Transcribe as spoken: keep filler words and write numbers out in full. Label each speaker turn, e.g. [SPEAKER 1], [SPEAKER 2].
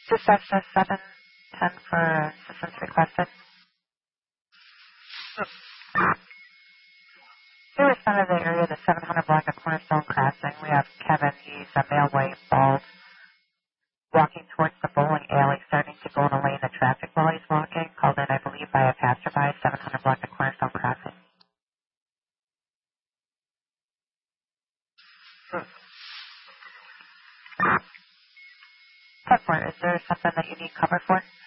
[SPEAKER 1] Dispatch seven ten for assistance requested. We responded to the area of the seven hundred block of Cornerstone Crossing. We have Kevin. He's a male, white, bald, walking towards the bowling alley, starting to go in a lane of traffic while he's walking. Called in, I believe, by a passerby, seven hundred block of Cornerstone Crossing. Is there something that you need cover for?